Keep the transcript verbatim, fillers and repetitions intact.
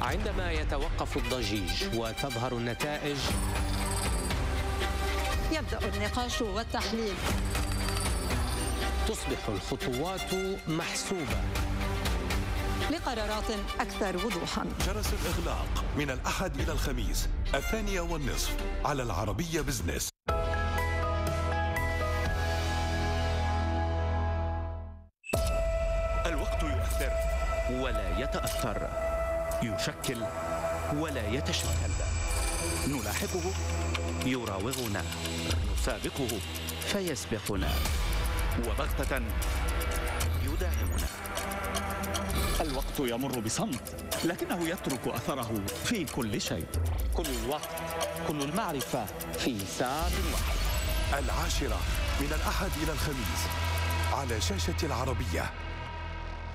عندما يتوقف الضجيج وتظهر النتائج يبدأ النقاش والتحليل. تصبح الخطوات محسوبة لقرارات أكثر وضوحا. جرس الإغلاق من الأحد إلى الخميس الثانية والنصف على العربية بزنس. الوقت يؤثر ولا يتأثر، يشكل ولا يتشكل، نلاحقه يراوغنا، نسابقه فيسبقنا، وبغتة يداهمنا. الوقت يمر بصمت، لكنه يترك أثره في كل شيء. كل الوقت، كل المعرفة في ساعة واحدة. العاشرة من الأحد إلى الخميس على شاشة العربية.